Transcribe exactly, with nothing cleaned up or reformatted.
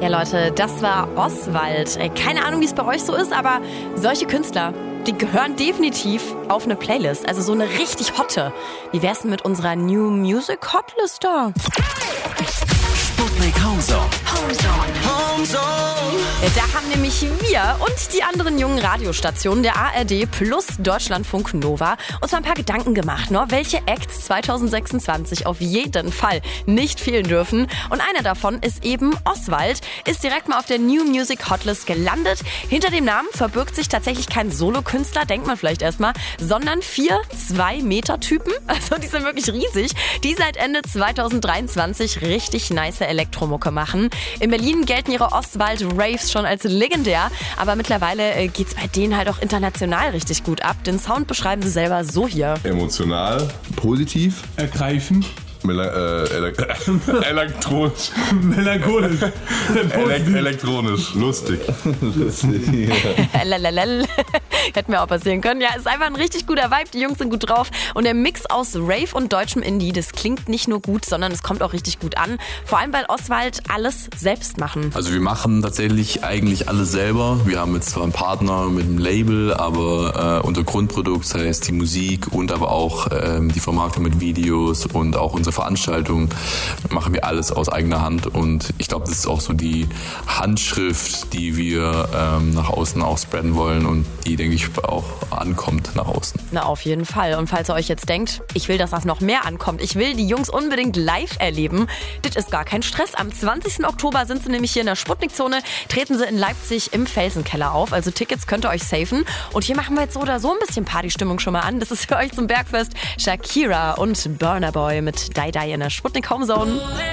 Ja Leute, das war Oswald. Ey, keine Ahnung, wie es bei euch so ist, aber solche Künstler, die gehören definitiv auf eine Playlist. Also so eine richtig hotte. Wie wär's denn mit unserer New Music Hotlist da? Sputnik Homezone. Homezone. Homezone. Da haben nämlich wir und die anderen jungen Radiostationen der A R D plus Deutschlandfunk Nova uns mal ein paar Gedanken gemacht, ne? Welche Acts zwanzig sechsundzwanzig auf jeden Fall nicht fehlen dürfen. Und einer davon ist eben Oswald, ist direkt mal auf der New Music Hotlist gelandet. Hinter dem Namen verbirgt sich tatsächlich kein Solokünstler, denkt man vielleicht erstmal, sondern vier zwei Meter Typen, also die sind wirklich riesig, die seit Ende zwanzig dreiundzwanzig richtig nice Elektromucke machen. In Berlin gelten ihre Oswald-Raves schon als legendär, aber mittlerweile äh, geht's bei denen halt auch international richtig gut ab. Den Sound beschreiben sie selber so hier. Emotional, positiv, ergreifend, Mela äh, ele- elektronisch, melancholisch, Elek- elektronisch, lustig. lustig ja. Lalalal. Hätte mir auch passieren können. Ja, ist einfach ein richtig guter Vibe. Die Jungs sind gut drauf. Und der Mix aus Rave und deutschem Indie, das klingt nicht nur gut, sondern es kommt auch richtig gut an. Vor allem, weil Oswald alles selbst machen. Also wir machen tatsächlich eigentlich alles selber. Wir haben jetzt zwar einen Partner mit einem Label, aber äh, unser Grundprodukt, das heißt die Musik und aber auch ähm, die Vermarktung mit Videos und auch unsere Veranstaltungen, machen wir alles aus eigener Hand. Und ich glaube, das ist auch so die Handschrift, die wir ähm, nach außen auch spreaden wollen und die, denke ich, auch ankommt nach außen. Na, auf jeden Fall. Und falls ihr euch jetzt denkt, ich will, dass das noch mehr ankommt, ich will die Jungs unbedingt live erleben, das ist gar kein Stress. Am zwanzigsten Oktober sind sie nämlich hier in der Sputnik-Zone, treten sie in Leipzig im Felsenkeller auf. Also Tickets könnt ihr euch safen. Und hier machen wir jetzt so oder so ein bisschen Partystimmung schon mal an. Das ist für euch zum Bergfest Shakira und Burna Boy mit Die Die in der Sputnik Homezone.